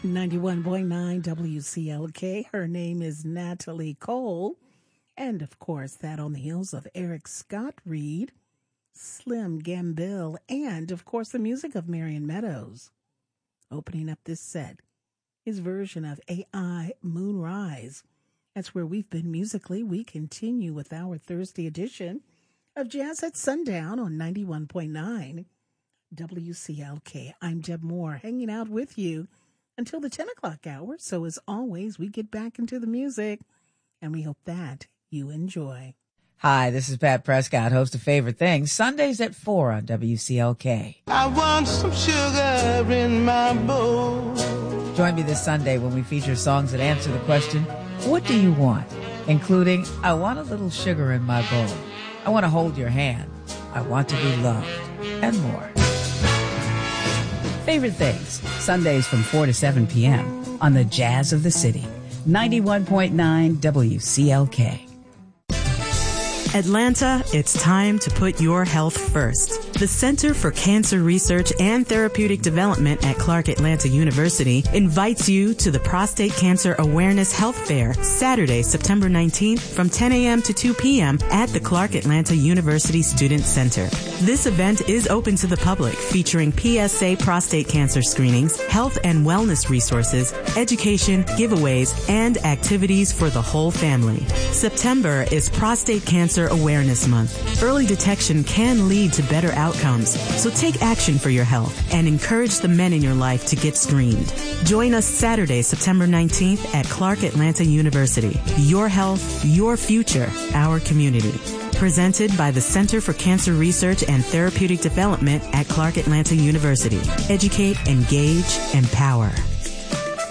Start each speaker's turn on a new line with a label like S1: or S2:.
S1: 91.9 WCLK. Her name is Natalie Cole. And, of course, that on the heels of Eric Scott Reed, Slim Gambill, and, of course, the music of Marion Meadows. Opening up this set, his version of AI Moonrise. That's where we've been musically. We continue with our Thursday edition of Jazz at Sundown on 91.9 WCLK. I'm Deb Moore, hanging out with you until the 10 o'clock hour. So as always, we get back into the music, and we hope that you enjoy.
S2: Hi, this is Pat Prescott, host of Favorite Things, Sundays at 4 on WCLK.
S3: I want some sugar in my bowl.
S2: Join me this Sunday when we feature songs that answer the question, what do you want? Including, I want a little sugar in my bowl. I want to hold your hand. I want to be loved. And more. Favorite Things, Sundays from 4 to 7 p.m. on the Jazz of the City, 91.9 WCLK.
S4: Atlanta, it's time to put your health first. The Center for Cancer Research and Therapeutic Development at Clark Atlanta University invites you to the Prostate Cancer Awareness Health Fair, Saturday, September 19th from 10 a.m. to 2 p.m. at the Clark Atlanta University Student Center. This event is open to the public, featuring PSA prostate cancer screenings, health and wellness resources, education, giveaways, and activities for the whole family. September is Prostate Cancer Awareness Month. Early detection can lead to better outcomes, so take action for your health and encourage the men in your life to get screened. Join us Saturday, September 19th at Clark Atlanta University. Your health, your future, our community. Presented by the Center for Cancer Research and Therapeutic Development at Clark Atlanta University. Educate, engage, empower.